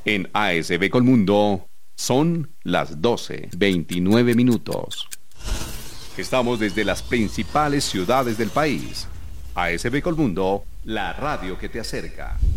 En ASB Colmundo son las 12:29. Estamos desde las principales ciudades del país. ASB Colmundo, la radio que te acerca.